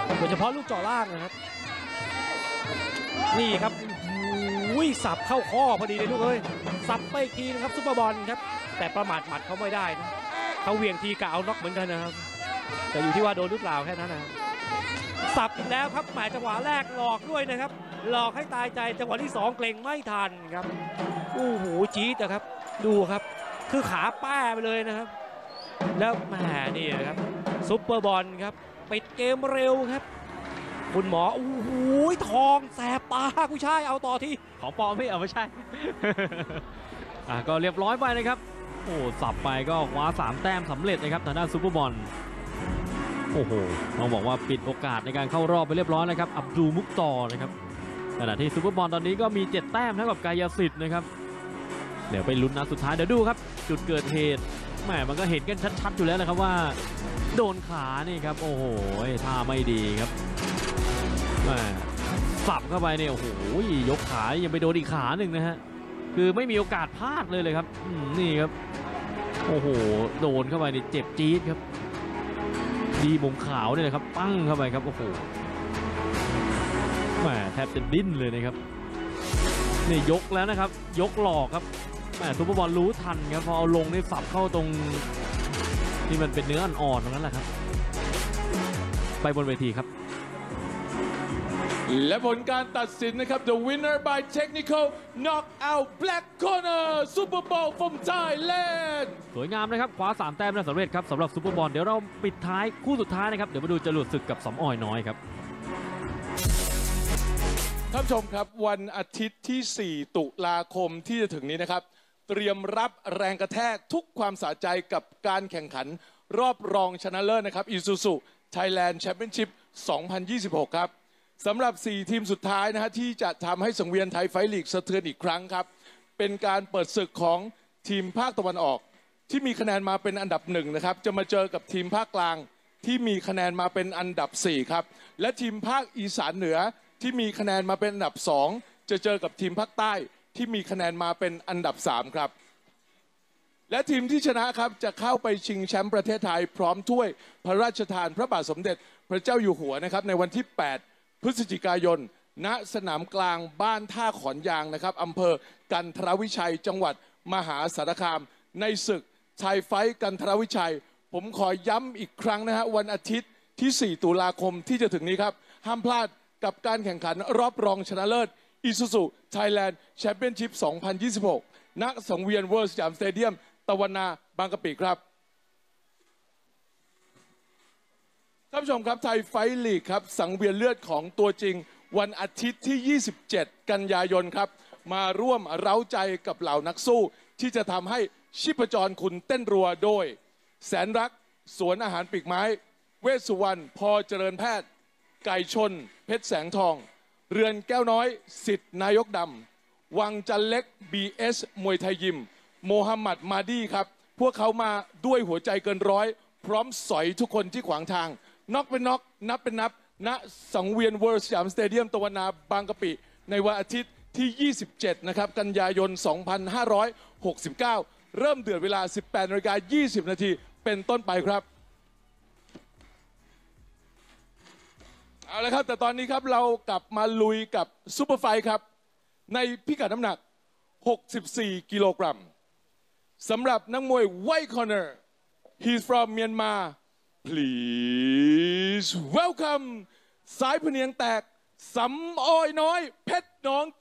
โดยเฉพาะลูกจ่อล่างนะครับนี่ครับอุ้ยสับเข้าข้อพอดีเลยลูกเอ้ยสับไปอีกทีนะครับซุปเปอร์บอลครับแต่ประมาทหมัดเขาไม่ได้นะเขาเหวี่ยงทีกะเอาน็อกเหมือนกันนะครับแต่อยู่ที่ว่าโดนหรือเปล่าแค่นั้นนะสับอีกแล้วครับหมายจังหวะแรกหลอกด้วยนะครับหลอกให้ตายใจจังหวะที่2เกรงไม่ทันครับโอ้โหจี๊ดนะครับดูครับคือขาแป้ไปเลยนะครับแล้วแหมนี่นะครับซุปเปอร์บอลครับปิดเกมเร็วครับคุณหมอโอ้โหทองแสบตาผู้ชายเอาต่อที่ของปลอมไม่ใช่ ก็เรียบร้อยไปนะครับโอ้สับไปก็คว้า3แต้มสำเร็จนะครับทางด้านซุปเปอร์บอลโอ้โหต้องบอกว่าปิดโอกาสในการเข้ารอบไปเรียบร้อยแล้วครับอับดูมุกตอนะครับขณะที่ซุปเปอร์บอลตอนนี้ก็มี7แต้มเท่ากับกายสิทธิ์นะครับเดี๋ยวไปลุ้นนัดสุดท้ายเดี๋ยวดูครับจุดเกิดเหตุแหมมันก็เห็นกันชัดๆอยู่แล้วนะครับว่าโดนขานี่ครับโอ้โหท่าไม่ดีครับสับเข้าไปเนี่ยโอ้โหยกขายังไปโดนอีกขาหนึ่งนะฮะคือไม่มีโอกาสพลาดเลยครับนี่ครับโอ้โหโดนเข้าไปนี่เจ็บจี๊ดครับดีมุมขาวเนี่ยนะครับปั้งเข้าไปครับโอ้โหแหมแทบจะดิ้นเลยนะครับนี่ยกแล้วนะครับยกหลอกครับแหมซุปเปอร์บอลรู้ทันครับพอเอาลงนี่สับเข้าตรงที่มันเป็นเนื้ออ่อนๆตรงนั้นแหละครับไปบนเวทีครับและผลการตัดสินนะครับ The winner by technical knockout black corner Super Bowl from Thailand สวยงามนะครับคว้า3แต้มได้สำเร็จครับสำหรับซุปเปอร์บอลเดี๋ยวเราปิดท้ายคู่สุดท้ายนะครับเดี๋ยวมาดูจรวดศึกกับสำออยน้อยครับท่านผู้ชมครับวันอาทิตย์ที่ 4 ตุลาคมที่จะถึงนี้นะครับเตรียมรับแรงกระแทกทุกความสะใจกับการแข่งขันรอบรองชนะเลิศนะครับ Isuzu Thailand Championship 2026 ครับสำหรับ 4 ทีมสุดท้ายนะฮะที่จะทำให้สังเวียนไทยไฟท์ลีกสะเทือนอีกครั้งครับเป็นการเปิดศึกของทีมภาคตะวันออกที่มีคะแนนมาเป็นอันดับ1นะครับจะมาเจอกับทีมภาคกลางที่มีคะแนนมาเป็นอันดับ4ครับและทีมภาคอีสานเหนือที่มีคะแนนมาเป็นอันดับ2จะเจอกับทีมภาคใต้ที่มีคะแนนมาเป็นอันดับ3ครับและทีมที่ชนะครับจะเข้าไปชิงแชมป์ประเทศไทยพร้อมถ้วยพระราชทานพระบาทสมเด็จพระเจ้าอยู่หัวนะครับในวันที่8พฤศจิกายนณสนามกลางบ้านท่าขอนยางนะครับอำเภอกันทรวิชัยจังหวัดมหาสารคามในศึกไทยไฟท์กันทรวิชัยผมขอย้ำอีกครั้งนะฮะวันอาทิตย์ที่ 4 ตุลาคมที่จะถึงนี้ครับห้ามพลาดกับการแข่งขันรอบรองชนะเลิศ Isuzu Thailand Championship 2026 ณ สังเวียนเวิลด์สยามสเตเดียมตะวันนาบางกะปิครับท่านผู้ชมครับไทยไฟท์ลีกครับสังเวียนเลือดของตัวจริงวันอาทิตย์ที่ 27 กันยายนครับมาร่วมเร้าใจกับเหล่านักสู้ที่จะทำให้ชีพจรคุณเต้นรัวโดยแสนรักสวนอาหารปีกไม้เวชสุวรรณพอเจริญแพทย์ไก่ชนเพชรแสงทองเรือนแก้วน้อยสิทธิ์นายกดำวังจันเล็ก BS มวยไทยยิมโมฮัมหมัดมาดีครับพวกเขามาด้วยหัวใจเกินร้อยพร้อมสอยทุกคนที่ขวางทางน็อกเป็นน็อกนับเป็นนับณสังเวียนเวิลด์สยามสเตเดียมตะวันนาบางกะปิในวันอาทิตย์ที่ 27 นะครับกันยายน 2569 เริ่มเดือดเวลา 18:20 นาทีเป็นต้นไปครับเอาละครับแต่ตอนนี้ครับเรากลับมาลุยกับซูเปอร์ไฟท์ครับในพิกัดน้ำหนัก 64 กิโลกรัมสำหรับนักมวย White Corner he's from Myanmar please welcome สายพเนียงแตกสำออยน้อยเพชรหนอง